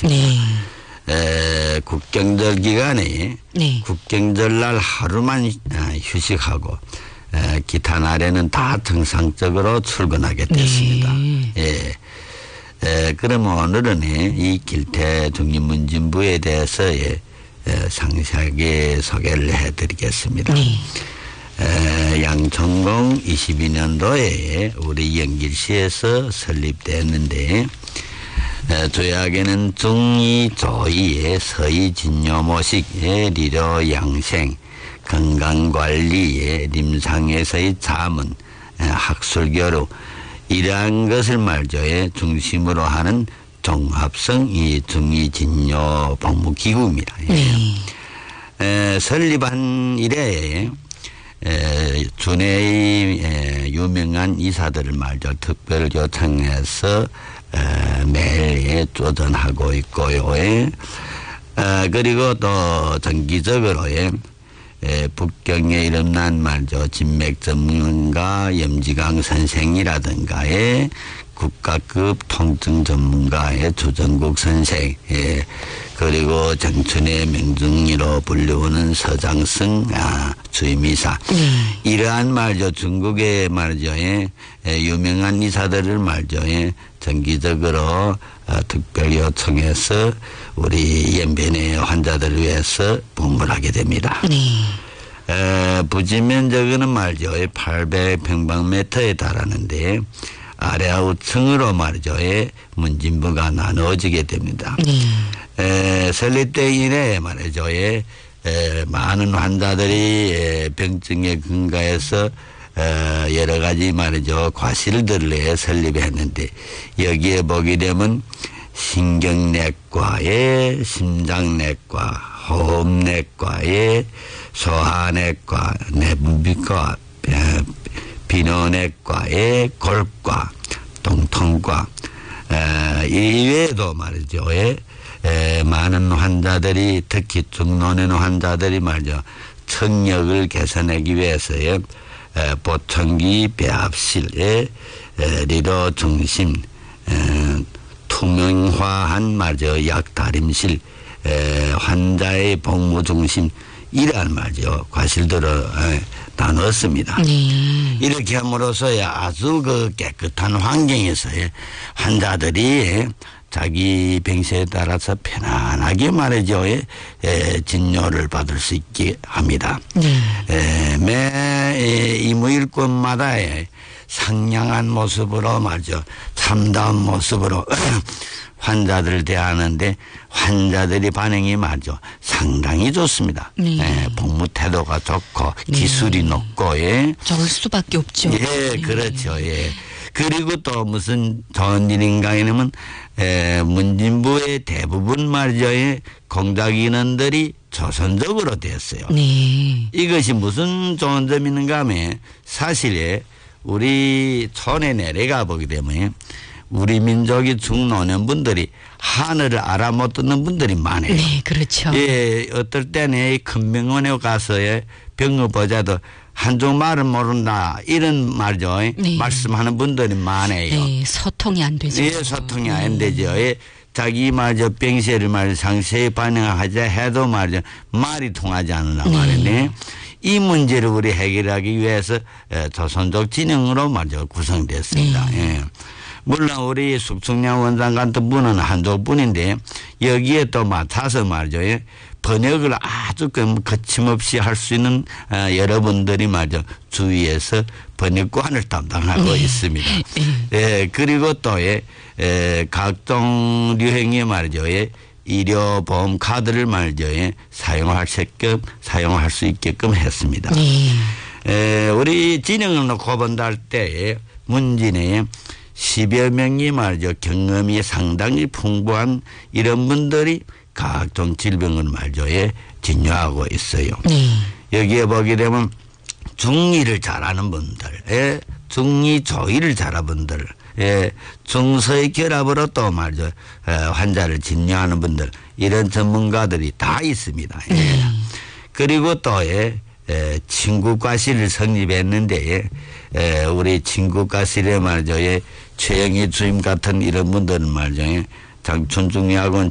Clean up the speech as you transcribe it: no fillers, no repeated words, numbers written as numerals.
있습니다. 국경절 기간에 국경절날 하루만 휴식하고 기타 날에는 다 정상적으로 출근하게 됐습니다. 그러면 오늘은 이 길태 중립문진부에 대해서 상세하게 소개를 해드리겠습니다. 양천공 22년도에 우리 영길시에서 설립됐는데 조약에는 중이 조이의 서희 진료모식의 리료 양생 건강관리의 림상에서의 자문 학술교류 이러한 것을 말조에 중심으로 하는 종합성 이 중의진료 복무기구입니다. 설립한 이래에 주내의 유명한 이사들을 말조 특별 요청해서 매일 조전하고 있고요. 그리고 또 정기적으로 북경에 이름난 말조 진맥 전문가 염지강 선생이라든가의 국가급 통증 전문가의 조정국 선생, 그리고 정춘의 명중리로 불리우는 서장승 주임이사, 이러한 말조 중국의 말조에 유명한 이사들을 말조에 정기적으로 특별 요청해서 우리 연변의 환자들을 위해서 복무를 하게 됩니다. 부지 면적은 말조에 800평방미터에 달하는데 아래와 우층으로 말이죠. 문진부가 나누어지게 됩니다. 설립 때 이래 말이죠. 많은 환자들이 병증에 근거해서 여러 가지 말이죠. 과실들을 설립했는데 여기에 보게 되면 신경내과에 심장내과, 호흡내과에 소화내과, 내분비과, 비뇨내과의 골과, 동통과, 이외에도 말이죠. 많은 환자들이 특히 중년의 환자들이 말이죠. 청력을 개선하기 위해서의 보청기 배합실에 리로 중심, 투명화한 말이죠. 약다림실, 환자의 복무 중심, 이러한 말이죠. 과실들을 나눴습니다. 이렇게 함으로써 아주 그 깨끗한 환경에서 환자들이 자기 병세에 따라서 편안하게 말이죠. 진료를 받을 수 있게 합니다. 매 이무일권마다 상냥한 모습으로 말이죠. 참다운 모습으로 환자들을 대하는데 환자들이 반응이 말이죠. 상당히 좋습니다. 복무 태도가 좋고 기술이 높고 좋을 수밖에 없죠. 그렇죠. 그리고 또 무슨 좋은 일인가 하면 문진부의 대부분 말이죠. 공작 인원들이 조선족으로 됐어요. 이것이 무슨 좋은 점이 있는가 하면 사실 우리 촌에 내려가 보게 되면 우리 민족이 중노년분들이 하늘을 알아 못 듣는 분들이 많아요. 그렇죠. 어떨 때는 큰 병원에 가서 병을 보자도 한쪽 말을 모른다 이런 말이죠. 말씀하는 분들이 많아요. 소통이 안 되죠. 소통이 안 되죠. 자기 말이죠. 병세를 말이죠. 상세히 반영하자 해도 말이죠. 말이 통하지 않는단 말이네. 이 문제를 우리 해결하기 위해서 조선족 진영으로 말이죠. 구성됐습니다. 물론 우리 숙성량 원장 같은 분은 한쪽 분인데 여기에 또 맡아서 말이죠. 번역을 아주 거침없이 할 수 있는 여러분들이 말이죠. 주위에서 번역관을 담당하고 있습니다. 그리고 또 각종 유형의 말이죠. 의료보험 카드를 말이죠. 사용할 수 있게끔 했습니다. 우리 진영을 놓고 본다 할 때 문진에 10여 명이 말이죠. 경험이 상당히 풍부한 이런 분들이 각종 질병을 말이죠. 진료하고 있어요. 여기에 보게 되면 중의를 잘하는 분들, 중의 조의를 잘하는 분들, 중서의 결합으로 또 말이죠. 환자를 진료하는 분들, 이런 전문가들이 다 있습니다. 그리고 또 친구과실을 성립했는데 우리 친구과실에 말이죠. 최영희 주임 같은 이런 분들은 말이죠. 장춘중의학원